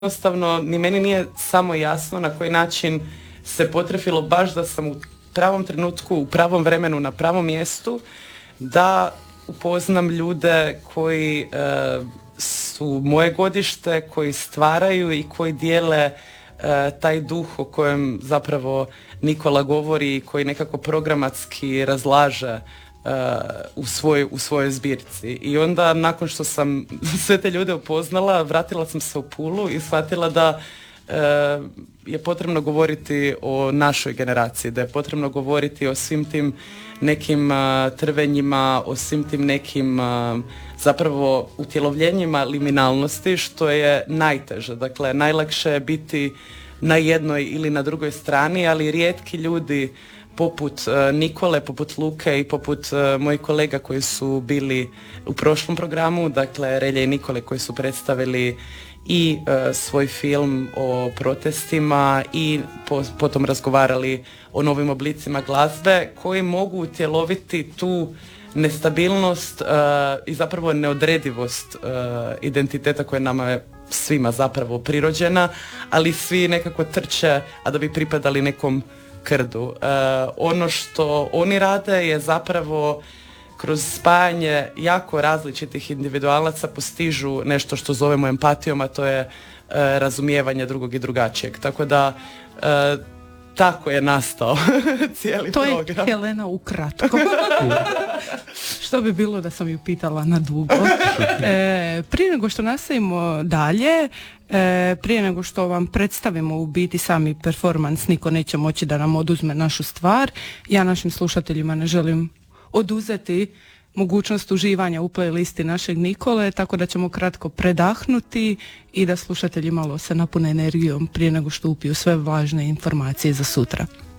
jednostavno ni meni nije samo jasno na koji način se potrefilo baš da sam u pravom trenutku, u pravom vremenu, na pravom mjestu, da upoznam ljude koji su moje godište, koji stvaraju i koji dijele taj duh o kojem zapravo Nikola govori i koji nekako programatski razlaže u svojoj zbirci. I onda nakon što sam sve te ljude upoznala, vratila sam se u Pulu i shvatila da je potrebno govoriti o našoj generaciji, da je potrebno govoriti o svim tim nekim trvenjima, o svim tim nekim zapravo utjelovljenjima liminalnosti, što je najteže. Dakle, najlakše je biti na jednoj ili na drugoj strani, ali rijetki ljudi poput Nikole, poput Luke i poput mojih kolega koji su bili u prošlom programu, dakle Relje i Nikole, koji su predstavili i svoj film o protestima i potom razgovarali o novim oblicima glazbe koji mogu utjeloviti tu nestabilnost i zapravo neodredivost identiteta koja nama je svima zapravo prirođena, ali svi nekako trče, a da bi pripadali nekom krdu. Ono što oni rade je zapravo kroz spajanje jako različitih individualaca postižu nešto što zovemo empatijom, a to je razumijevanje drugog i drugačijeg. Tako da tako je nastao cijeli program. To je Helena ukratko. Što bi bilo da sam ju pitala na dugo. Prije nego što nastavimo dalje, prije nego što vam predstavimo u biti sami performans, niko neće moći da nam oduzme našu stvar. Ja našim slušateljima ne želim oduzeti mogućnost uživanja u playlisti našeg Nikole, tako da ćemo kratko predahnuti i da slušatelji malo se napune energijom prije nego što upiju sve važne informacije za sutra.